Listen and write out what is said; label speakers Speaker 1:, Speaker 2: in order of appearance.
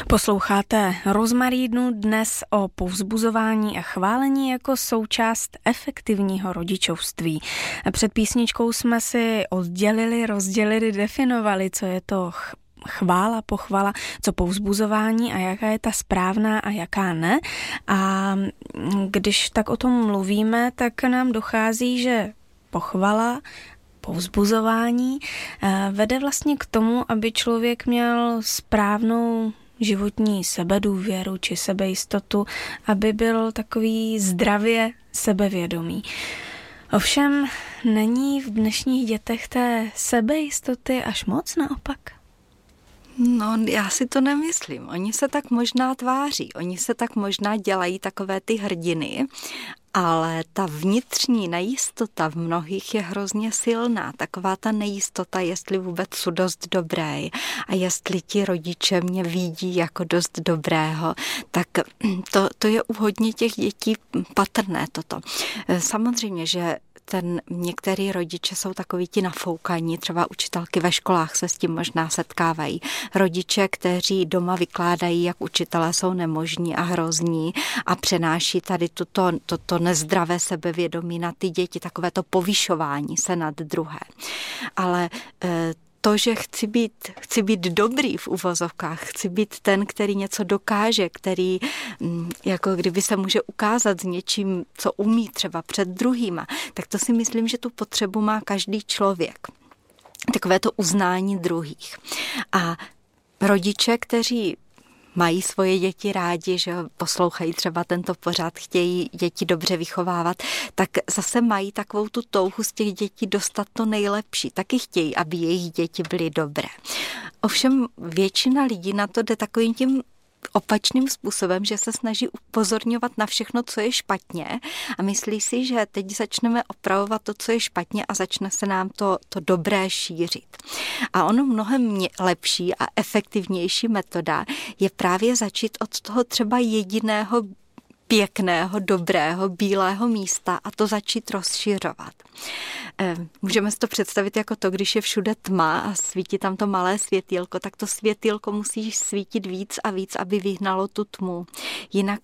Speaker 1: Posloucháte Rozmarínu dnes o povzbuzování a chválení jako součást efektivního rodičovství. Před písničkou jsme si rozdělili, definovali, co je to chvála, pochvala, co povzbuzování a jaká je ta správná a jaká ne. A když tak o tom mluvíme, tak nám dochází, že pochvala, povzbuzování vede vlastně k tomu, aby člověk měl správnou životní sebedůvěru či sebejistotu, aby byl takový zdravě sebevědomý. Ovšem není v dnešních dětech té sebejistoty až moc naopak?
Speaker 2: No, já si to nemyslím. Oni se tak možná tváří, oni se tak možná dělají takové ty hrdiny, ale ta vnitřní nejistota v mnohých je hrozně silná. Taková ta nejistota, jestli vůbec jsou dost dobré a jestli ti rodiče mě vidí jako dost dobrého, tak to je u hodně těch dětí patrné toto. Samozřejmě, že některý rodiče jsou takoví ti nafoukaní, třeba učitelky ve školách se s tím možná setkávají. Rodiče, kteří doma vykládají, jak učitelé jsou nemožní a hrozní a přenáší tady toto nezdravé sebevědomí na ty děti, takové to povyšování se nad druhé. Ale to, že chci být dobrý v uvozovkách, chci být ten, který něco dokáže, který jako kdyby se může ukázat s něčím, co umí třeba před druhýma, tak to si myslím, že tu potřebu má každý člověk. Takové to uznání druhých. A rodiče, kteří mají svoje děti rádi, že poslouchají třeba tento pořad, chtějí děti dobře vychovávat, tak zase mají takovou tu touhu z těch dětí dostat to nejlepší. Taky chtějí, aby jejich děti byly dobré. Ovšem většina lidí na to jde takovým tím opačným způsobem, že se snaží upozorňovat na všechno, co je špatně a myslí si, že teď začneme opravovat to, co je špatně a začne se nám to dobré šířit. A ono mnohem lepší a efektivnější metoda je právě začít od toho třeba jediného pěkného, dobrého, bílého místa a to začít rozšiřovat. Můžeme si to představit jako to, když je všude tma a svítí tam to malé světýlko, tak to světýlko musí svítit víc a víc, aby vyhnalo tu tmu. Jinak